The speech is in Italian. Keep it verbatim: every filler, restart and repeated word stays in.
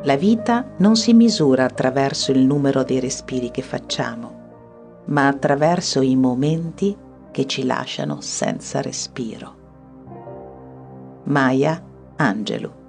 La vita non si misura attraverso il numero dei respiri che facciamo, ma attraverso i momenti che ci lasciano senza respiro. Maya Angelou.